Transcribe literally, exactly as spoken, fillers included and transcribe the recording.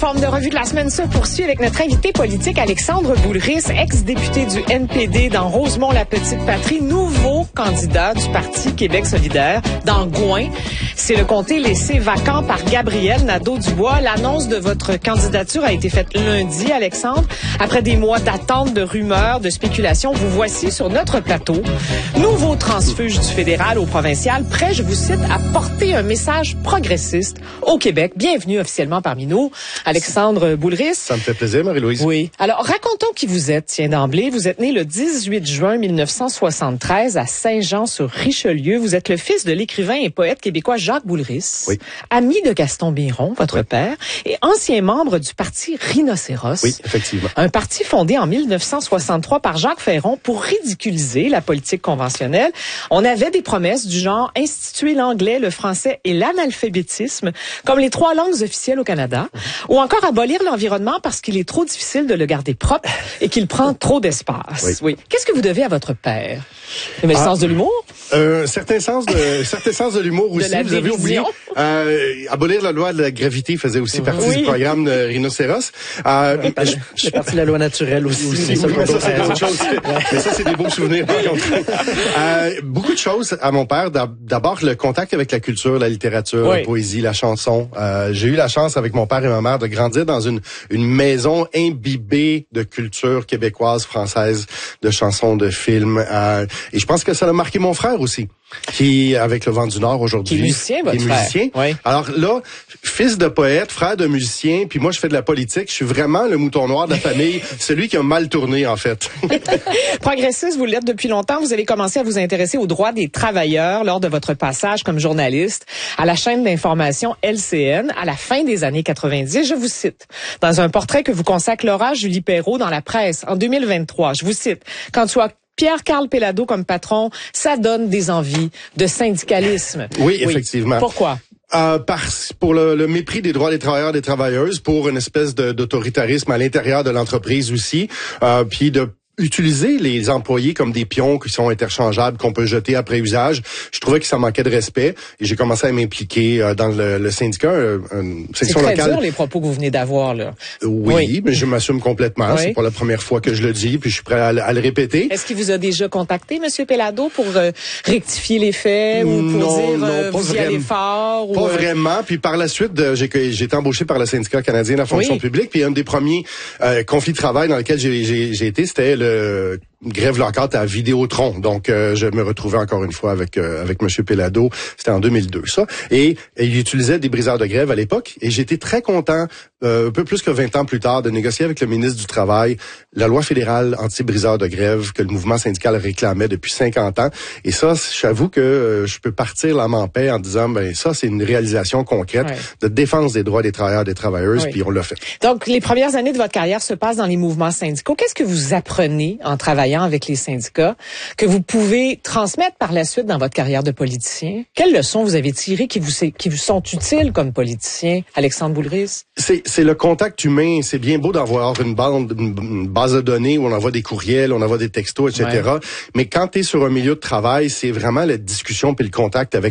Forme de revue de la semaine se poursuit avec notre invité politique Alexandre Boulris, ex-député du N P D dans Rosemont-la-Petite-Patrie, nouveau candidat du Parti Québec solidaire dans Gouin. C'est le comté laissé vacant par Gabriel Nadeau-Dubois. L'annonce de votre candidature a été faite lundi, Alexandre. Après des mois d'attente, de rumeurs, de spéculations, vous voici sur notre plateau. Nouveau transfuge du fédéral au provincial, prêt, je vous cite, à porter un message progressiste au Québec. Bienvenue officiellement parmi nous, Alexandre Boulris. Ça me fait plaisir, Marie-Louise. Oui. Alors, racontons qui vous êtes, tiens, d'emblée. Vous êtes né le dix-huit juin mille neuf cent soixante-treize à Saint-Jean-sur-Richelieu. Vous êtes le fils de l'écrivain et poète québécois Jacques Boulris, oui. ami de Gaston Biron, votre oui. père, et ancien membre du parti Rhinocéros. Oui, effectivement. Un parti fondé en mille neuf cent soixante-trois par Jacques Ferron pour ridiculiser la politique conventionnelle. On avait des promesses du genre instituer l'anglais, le français et l'analphabétisme comme les trois langues officielles au Canada, ou encore abolir l'environnement parce qu'il est trop difficile de le garder propre et qu'il prend trop d'espace. Oui. Oui. Qu'est-ce que vous devez à votre père? Le ah, sens de l'humour? Un certain sens de, certain sens de l'humour aussi. De vous avez oublié. Euh, abolir la loi de la gravité faisait aussi partie oui. du programme de Rhinocéros. Euh, oui, je, je fais partie de la loi naturelle aussi. aussi oui, mais ça, c'est d'autres choses. Mais ça, c'est des beaux souvenirs, par contre. Euh, beaucoup de choses à mon père. D'abord, le contact avec la culture, la littérature, oui. la poésie, la chanson. Euh, j'ai eu la chance, avec mon père et ma mère, de grandir dans une, une maison imbibée de culture québécoise, française, de chansons, de films. Euh, et je pense que ça a marqué mon frère aussi, qui avec le Vent du Nord aujourd'hui. Qui est musicien, votre qui est frère. musicien. Oui. Alors là, fils de poète, frère de musicien, puis moi je fais de la politique. Je suis vraiment le mouton noir de la famille, celui qui a mal tourné en fait. Progressiste, vous l'êtes depuis longtemps. Vous avez commencé à vous intéresser aux droits des travailleurs lors de votre passage comme journaliste à la chaîne d'information L C N à la fin des années quatre-vingt-dix. Je vous cite dans un portrait que vous consacre Laura Julie Perrault dans la presse en deux mille vingt-trois. Je vous cite: quand tu as Pierre-Carl Péladeau comme patron, ça donne des envies de syndicalisme. Oui, oui. Effectivement. Pourquoi? Euh, par, pour le, le mépris des droits des travailleurs et des travailleuses, pour une espèce de, d'autoritarisme à l'intérieur de l'entreprise aussi, euh, puis de utiliser les employés comme des pions qui sont interchangeables, qu'on peut jeter après usage. Je trouvais que ça manquait de respect et j'ai commencé à m'impliquer euh, dans le, le syndicat, euh, une section locale. C'est très dur, les propos que vous venez d'avoir, là. Oui, oui. mais je m'assume complètement. Oui. C'est pas la première fois que je le dis, puis je suis prêt à, à le répéter. Est-ce qu'il vous a déjà contacté, M. Péladeau, pour euh, rectifier les faits ou pour non, dire non, euh, pas vous y allez fort? Pas ou, euh... vraiment. Puis par la suite, euh, j'ai, j'ai été embauché par le syndicat canadien de la fonction oui. publique. Puis un des premiers euh, conflits de travail dans lesquels j'ai, j'ai, j'ai été, c'était le grève locale à Vidéotron. Donc, euh, je me retrouvais encore une fois avec euh, avec Monsieur Péladeau. C'était en deux mille deux, ça. Et, et il utilisait des briseurs de grève à l'époque. Et j'étais très content, euh, un peu plus que vingt ans plus tard, de négocier avec le ministre du Travail la loi fédérale anti-briseurs de grève que le mouvement syndical réclamait depuis cinquante ans. Et ça, j'avoue que euh, je peux partir l'âme en paix en disant, ben ça, c'est une réalisation concrète ouais. de défense des droits des travailleurs et des travailleuses, oui. puis on l'a fait. Donc, les premières années de votre carrière se passent dans les mouvements syndicaux. Qu'est-ce que vous apprenez en travaillant avec les syndicats que vous pouvez transmettre par la suite dans votre carrière de politicien? Quelles leçons vous avez tirées qui vous, qui vous sont utiles comme politicien, Alexandre Boulris? C'est, c'est le contact humain. C'est bien beau d'avoir une bande, une base de données où on envoie des courriels, on envoie des textos, et cetera. Ouais. Mais quand tu es sur un milieu de travail, c'est vraiment la discussion puis le contact avec